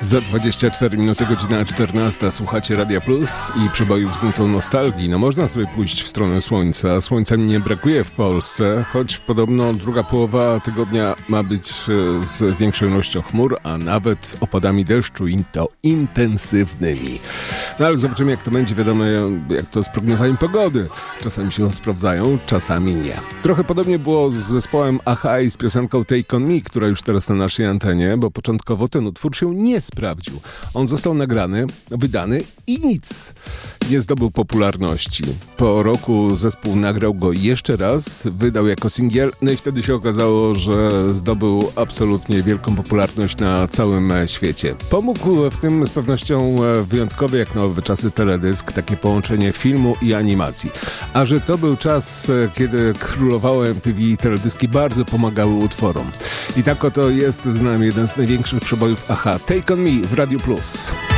Za 24 minuty, godzina 14. Słuchacie Radia Plus i przebojów z nutą nostalgii. No można sobie pójść w stronę słońca. Słońca mi nie brakuje w Polsce, choć podobno druga połowa tygodnia ma być z większą ilością chmur, a nawet opadami deszczu i to intensywnymi. No ale zobaczymy, jak to będzie. Wiadomo, jak to z prognozami pogody. Czasami się sprawdzają, czasami nie. Trochę podobnie było z zespołem Aha i z piosenką Take On Me, która już teraz na naszej antenie, bo początkowo ten utwór się nie sprawdził. On został nagrany, wydany i nic. Nie zdobył popularności. Po roku zespół nagrał go jeszcze raz, wydał jako singiel, no i wtedy się okazało, że zdobył absolutnie wielką popularność na całym świecie. Pomógł w tym z pewnością wyjątkowy jak nowe czasy teledysk, takie połączenie filmu i animacji. A że to był czas, kiedy królowało MTV i teledyski bardzo pomagały utworom. I tak oto jest z nami jeden z największych przebojów Aha, Take On Me w Radio Plus.